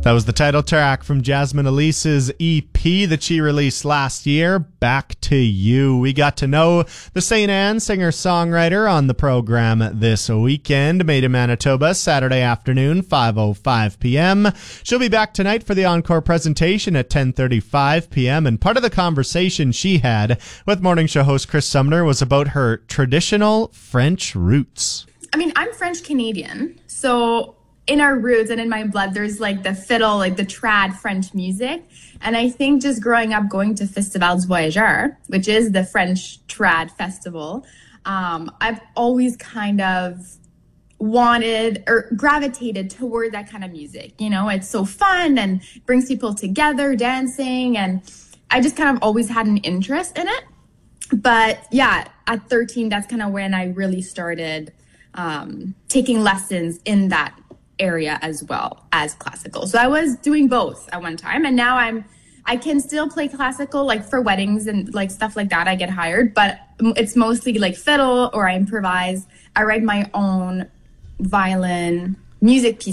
That was the title track from Jasmine Elise's EP that she released last year, Back to You. We got to know the St. Anne singer-songwriter on the program this weekend, Made in Manitoba, Saturday afternoon, 5:05 p.m. She'll be back tonight for the encore presentation at 10:35 p.m. And part of the conversation she had with morning show host Chris Sumner was about her traditional French roots. I mean, I'm French-Canadian, so in our roots and in my blood, there's like the fiddle, like the trad French music. And I think just growing up going to Festival du Voyageur, which is the French trad festival, I've always kind of wanted or gravitated toward that kind of music. You know, it's so fun and brings people together dancing. And I just kind of always had an interest in it. But yeah, at 13, that's kind of when I really started taking lessons in that area as well as classical. So I was doing both at one time, and now I can still play classical, like for weddings and like stuff like that. I get hired, but it's mostly like fiddle or I improvise. I write my own violin music pieces